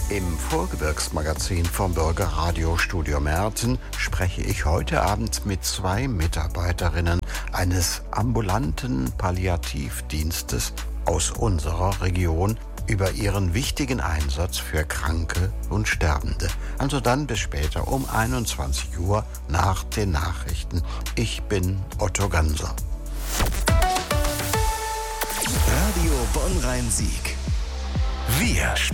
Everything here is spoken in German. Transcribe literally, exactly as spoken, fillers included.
Im Vorgebirgsmagazin vom Bürgerradio Studio Merten spreche ich heute Abend mit zwei Mitarbeiterinnen eines ambulanten Palliativdienstes aus unserer Region über ihren wichtigen Einsatz für Kranke und Sterbende. Also dann bis später um einundzwanzig Uhr nach den Nachrichten. Ich bin Otto Ganser. Radio Bonn-Rhein-Sieg. Wir